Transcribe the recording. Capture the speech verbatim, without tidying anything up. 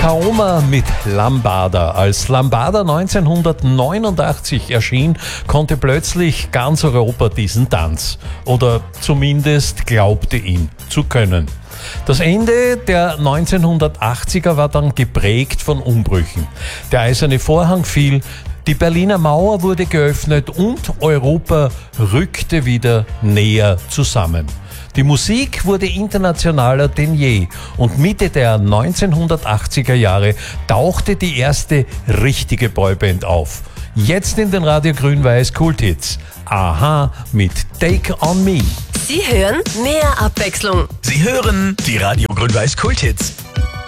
Kaoma mit Lambada. Als Lambada neunzehnhundertneunundachtzig erschien, konnte plötzlich ganz Europa diesen Tanz. Oder zumindest glaubte ihn zu können. Das Ende der neunzehnhundertachtziger war dann geprägt von Umbrüchen. Der eiserne Vorhang fiel, die Berliner Mauer wurde geöffnet und Europa rückte wieder näher zusammen. Die Musik wurde internationaler denn je und Mitte der neunzehnhundertachtziger Jahre tauchte die erste richtige Boyband auf. Jetzt in den Radio Grün-Weiß Kulthits. Aha mit Take On Me. Sie hören mehr Abwechslung. Sie hören die Radio Grün-Weiß Kulthits.